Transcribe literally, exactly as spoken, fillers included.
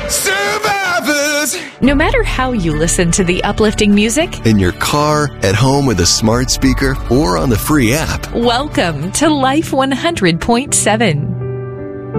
Survivors! No matter how you listen to the uplifting music, in your car, at home with a smart speaker, or on the free app. welcome to Life one hundred point seven.